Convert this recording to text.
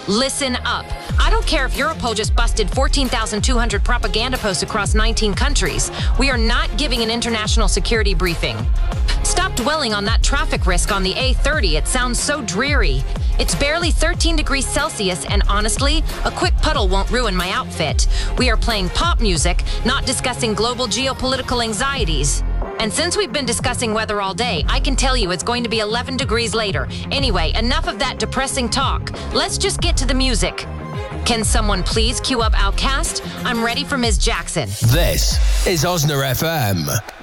Listen up. I don't care if Europol just busted 14,200 propaganda posts across 19 countries. We are not giving an international security briefing. Stop dwelling on that traffic risk on the A30. It sounds so dreary. It's barely 13 degrees Celsius, and honestly, a quick puddle won't ruin my outfit. We are playing pop music, not discussing global geopolitical anxieties. And since we've been discussing weather all day, I can tell you it's going to be 11 degrees later. Anyway, enough of that depressing talk. Let's just get to the music. Can someone please cue up Outkast? I'm ready for Ms. Jackson. This is Osna FM.